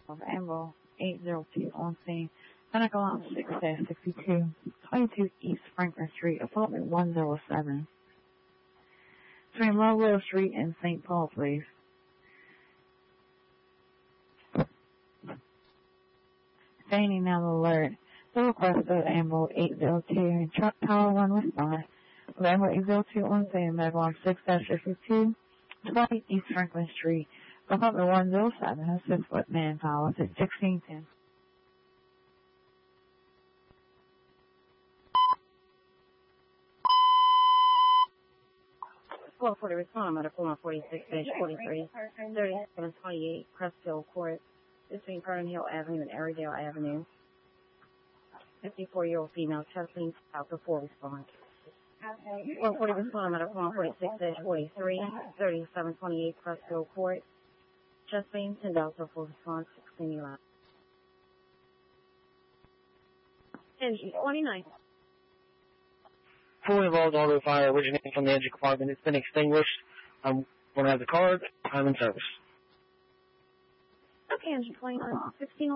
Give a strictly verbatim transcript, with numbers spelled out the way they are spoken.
of Ambo eight zero two on scene. Seneca Lot six sixty-two, twenty-two East Franklin Street, apartment one oh seven. Between Ludlow Street and Saint Paul, please. Feigning now alert. The request of Ambo eight zero two and Truck Tower one response. With Ambo eight zero two on scene, Seneca Lot six fifty-two, twenty East Franklin Street, apartment one oh seven, a six-foot manpower at sixteen ten. Call for the respond, medical one forty-six forty-three, thirty-seven twenty-eight, Crestfield Court, between Garden Hill Avenue and Airedale Avenue. fifty-four-year-old female, chest leans out before response. Call for the respond, medical one forty-six forty-three, thirty-seven twenty-eight, Crestfield Court, chest leans and out before response, sixteen eleven. Engine twenty-nine. Fully involved auto fire originating from the engine compartment. It's been extinguished. I'm going to have the card. I'm in service. Okay, engine twenty-nine, sixteen